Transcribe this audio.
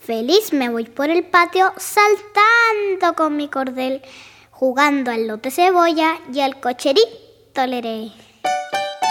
Feliz me voy por el patio saltando con mi cordel, jugando al lote cebolla y al cocherito leré.